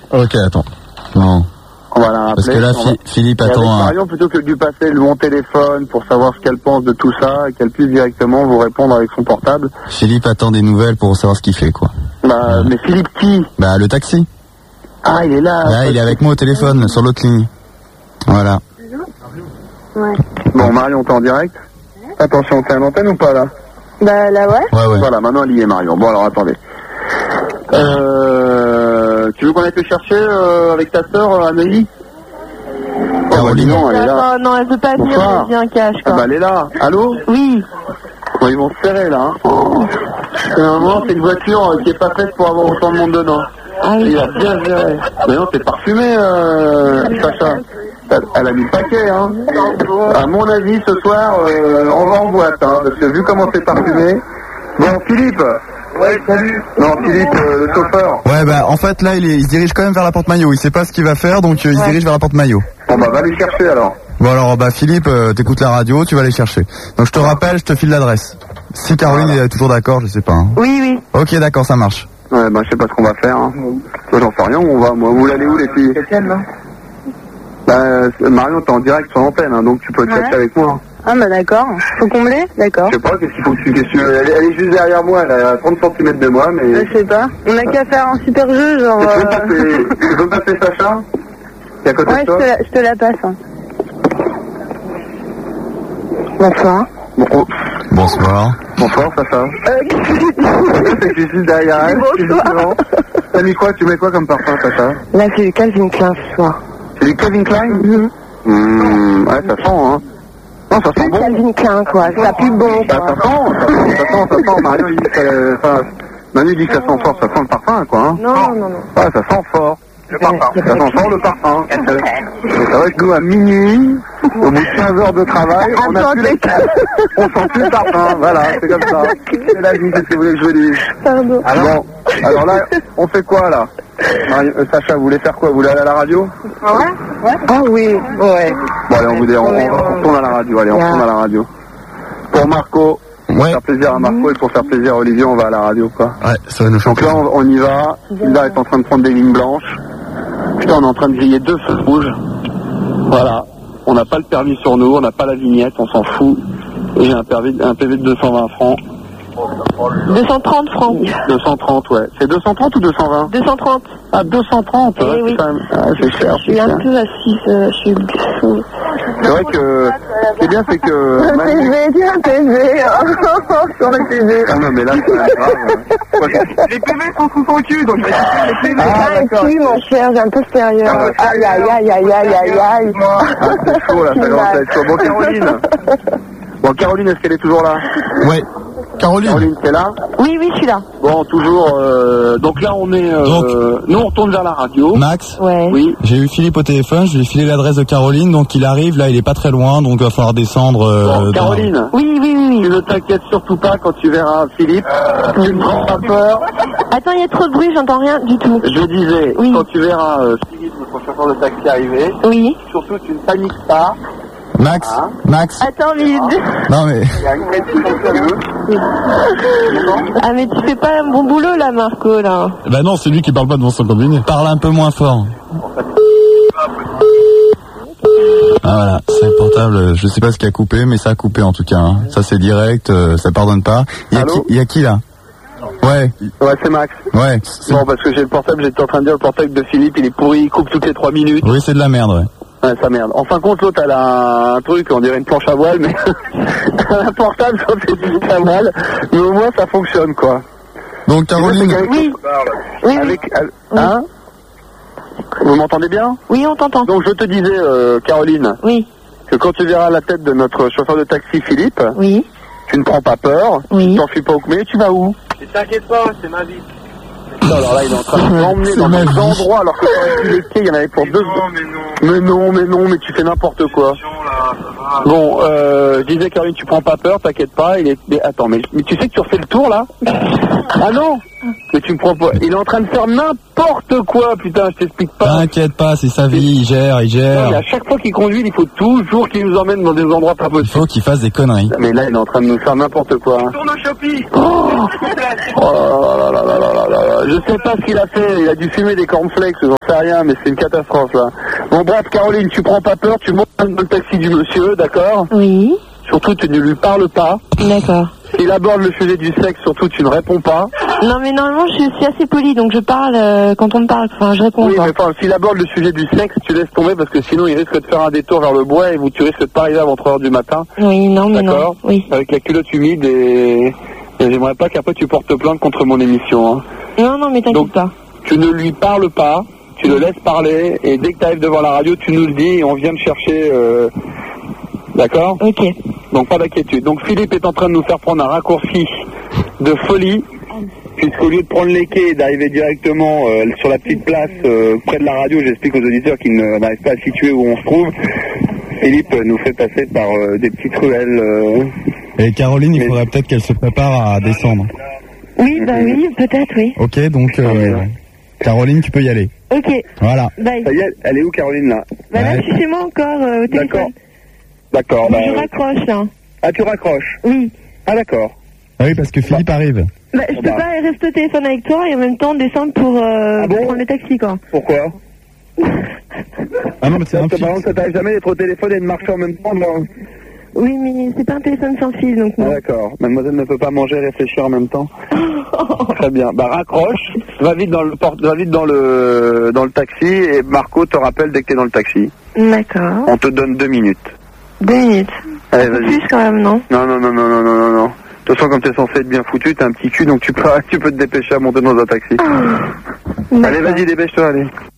Ok, attends. Non. On va la rappeler. Parce que là, Philippe attend avec Marion, plutôt que de lui passer mon téléphone pour savoir ce qu'elle pense de tout ça, et qu'elle puisse directement vous répondre avec son portable. Philippe attend des nouvelles pour savoir ce qu'il fait, quoi. Bah, mais Philippe qui? Bah, le taxi. Ah, il est là. Là, il est avec moi au téléphone, sur l'autre ligne. Voilà. Ouais. Bon, Marion, t'es en direct? Attention, t'es à l'antenne ou pas, là? Bah, là, ouais. Ouais. Voilà, maintenant elle y est, Marion. Bon, alors, attendez. Tu veux qu'on aille te chercher avec ta sœur, Amélie? Caroline. Non, elle est là. Non, elle veut pas venir, Bonsoir. elle vient cash, Ah quoi. bah, elle est là. Allô? Oui. Bon, ils vont se serrer, là. Hein. Normalement, c'est une voiture qui est pas faite pour avoir autant de monde dedans. Ah oui. Il a bien géré. Mais non, c'est parfumé, Sacha. Elle a mis le paquet, hein. À mon avis, ce soir, on va en boîte, hein, parce que vu comment c'est parfumé. Bon, Philippe. Ouais, salut. Non, Philippe, le chauffeur. Ouais, bah, en fait, là, il se dirige quand même vers la porte maillot. Il sait pas ce qu'il va faire, donc il se dirige vers la porte maillot. Bon, bah, va les chercher, alors. Bon, alors, bah, Philippe, t'écoutes la radio, tu vas aller chercher. Donc, je te rappelle, je te file l'adresse. Si Caroline est toujours d'accord, je sais pas. Hein. Oui. Ok, d'accord, ça marche. Ouais, bah, je sais pas ce qu'on va faire, hein. Moi, j'en sais rien, où on va, moi. Vous allez où, les filles? Bah, Marion, t'es en direct sur l'antenne, hein, donc tu peux te chercher avec moi. Hein. Ah, bah, d'accord. Faut combler? D'accord. Je sais pas, qu'est-ce qu'il faut que tu... Elle est juste derrière moi, elle est à 30 cm de moi, mais... Je sais pas. On a qu'à faire un super jeu, genre... Tu veux me passer Sacha? Qui est à côté Ouais, de toi? je te la passe. Hein. Bonsoir. Bonsoir. Bonsoir, Sacha. C'est que je suis derrière elle. Bonsoir. T'as mis quoi? Tu mets quoi comme parfum, Sacha? Là, c'est du Calvin Klein ce soir. C'est du Calvin Klein? Ouais, ça sent, hein. Non, ça sent bon. Calvin Klein, quoi. C'est la plus bon, Ça quoi. sent. Marion, il dit que ça... Manu dit que ça sent fort, ça sent le parfum, quoi, hein. Non. Ouais, ça sent fort. Le parfum. Ça sent fort, le parfum. C'est vrai que nous, à minuit, au bout de 15 heures de travail, on sent plus le parfum. Voilà, c'est comme ça. C'est la vie, qu'est-ce que vous voulez que je vous dise? Pardon. Alors là, on fait quoi, là? Sacha, vous voulez faire quoi? Vous voulez aller à la radio? Ouais. Ah oui, ouais. Bon, allez, on retourne à la radio. Allez, on retourne à la radio. Pour Marco, pour faire plaisir à Marco et pour faire plaisir à Olivier, on va à la radio, quoi. Ouais, ça va nous faire Donc là, on y va. Hilda est en train de prendre des lignes blanches. Putain, on est en train de griller 2 feux rouges. Voilà. On n'a pas le permis sur nous, on n'a pas la vignette, on s'en fout. Et j'ai un PV de 220 francs. 230 francs. 230, ouais. C'est 230 ou 220? 230. Ah, 230, Eh ouais, oui. c'est quand même... Ah, c'est cher. Je suis un peu assise, je suis fou. C'est vrai que... Ce qui est bien, c'est que... Dis un PV, sur le PV. Ah non, mais là, c'est grave. Les PV sont sous son cul, donc je vais les PV. Ah, d'accord. Oui, mon cher, j'ai un peu supérieur. Aïe. Ah, c'est chaud, là, ça commence à être chaud. Bon, Caroline, est-ce qu'elle est toujours là? Ouais. Caroline, t'es là? Oui, je suis là. Bon, toujours... donc là, on est... nous, on retourne vers la radio. Max. Ouais. Oui. J'ai eu Philippe au téléphone, je lui ai filé l'adresse de Caroline, donc il arrive, là il est pas très loin, donc il va falloir descendre... Bon, Caroline. Oui. Tu ne t'inquiètes surtout pas quand tu verras Philippe. Tu ne prends pas peur. Attends, il y a trop de bruit, j'entends rien du tout. Je disais, Oui. quand tu verras Philippe, notre chauffeur de taxi arriver, Oui. surtout tu ne paniques pas. Max. Attends, vide. Non mais... Il y a une créature. Ah, mais tu fais pas un bon boulot là, Marco, là. Bah non, c'est lui qui parle pas devant son combiné. Parle un peu moins fort. Ah voilà, c'est le portable, je sais pas ce qui a coupé, mais ça a coupé en tout cas. Hein. Ça c'est direct, ça pardonne pas. Il y a qui là? Ouais, c'est Max. Ouais. Bon, parce que j'ai le portable, j'étais en train de dire le portable de Philippe, il est pourri, il coupe toutes les 3 minutes. Oui, c'est de la merde, ouais. Ouais, ça merde. En fin de compte, l'autre, elle a un truc, on dirait une planche à voile, mais un portable, ça fait du pas mal, mais au moins ça fonctionne, quoi. Donc Caroline... Oui. Hein? Vous m'entendez bien? Oui, on t'entend. Donc je te disais, Caroline, Oui. que quand tu verras la tête de notre chauffeur de taxi, Philippe, Oui. tu ne prends pas peur, Oui. tu t'enfuis pas au mais tu vas où? Ne t'inquiète pas, c'est ma vie. Alors là, il est en train de m'emmener dans des endroits alors que t'aurais pu les quais, il y en avait pour 2 secondes. Mais non, mais tu fais n'importe quoi. Bon, je disais, Caroline, tu prends pas peur, t'inquiète pas. Mais attends, mais tu sais que tu refais le tour, là? Ah non? Mais tu me prends pas. Il est en train de faire n'importe quoi, putain, je t'explique pas. T'inquiète pas, c'est sa vie, il gère. Non, mais à chaque fois qu'il conduit, il faut toujours qu'il nous emmène dans des endroits pas possibles. Il faut qu'il fasse des conneries. Mais là, il est en train de nous faire n'importe quoi. Tourne au Shopee. Oh là là là là là là. Je sais pas ce qu'il a fait, il a dû fumer des cornflakes, j'en sais rien, mais c'est une catastrophe, là. Bon, bref, Caroline, tu prends pas peur, tu montes dans le taxi du monsieur, d'accord? Oui. Surtout, tu ne lui parles pas. D'accord. S'il aborde le sujet du sexe, surtout, tu ne réponds pas. Non, mais normalement, je suis assez polie, donc je parle quand on me parle. Enfin, je réponds. Oui, pas. mais enfin, s'il aborde le sujet du sexe, tu laisses tomber parce que sinon, il risque de faire un détour vers le bois et tu risques de pas arriver avant 3h du matin. Oui, non, mais non. D'accord. Oui. Avec la culotte humide et j'aimerais pas qu'après tu portes plainte contre mon émission. Hein. Non, non, mais t'inquiète pas. Tu ne lui parles pas, tu le laisses parler et dès que tu arrives devant la radio, tu nous le dis et on vient te chercher. D'accord? Ok. Donc pas d'inquiétude. Donc Philippe est en train de nous faire prendre un raccourci de folie, puisqu'au lieu de prendre les quais et d'arriver directement sur la petite place près de la radio, j'explique aux auditeurs qu'ils n'arrivent pas à situer où on se trouve, Philippe nous fait passer par des petites ruelles. Et Caroline, il faudrait peut-être qu'elle se prépare à descendre. Oui, bah oui, peut-être, oui. Ok, donc Caroline, tu peux y aller. Ok. Voilà. Bye. Ça y est, elle est où Caroline là? Bah là, je suis chez moi encore au téléphone. D'accord. Bah, je raccroche là. Ah, tu raccroches? Oui. Ah d'accord. Ah oui, parce que Philippe arrive. Bah, je peux pas rester au téléphone avec toi et en même temps descendre pour prendre le taxi, quoi. Pourquoi? Ah non, mais c'est un Par exemple, ça t'arrive jamais d'être au téléphone et de marcher en même temps là. Oui, mais c'est pas un téléphone sans fil, donc non. Ah, d'accord. Mademoiselle ne peut pas manger et réfléchir en même temps. Très bien. Bah raccroche, va vite dans le taxi et Marco te rappelle dès que t'es dans le taxi. D'accord. On te donne 2 minutes. 2 minutes. Allez, Un peu vas-y. plus quand même, non? Non. De toute façon, comme t'es censé être bien foutu, t'as un petit cul, donc tu peux te dépêcher à monter dans un taxi. Allez, vas-y, dépêche-toi, allez.